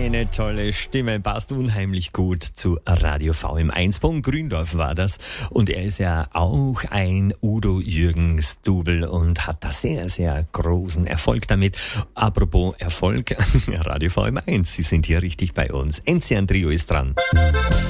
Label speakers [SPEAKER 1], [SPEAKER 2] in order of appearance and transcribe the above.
[SPEAKER 1] Seine tolle Stimme passt unheimlich gut zu Radio VM1. Von Gründorf war das. Und er ist ja auch ein Udo Jürgens-Double und hat da sehr, sehr großen Erfolg damit. Apropos Erfolg, Radio VM1, Sie sind hier richtig bei uns. Enzian Trio ist dran.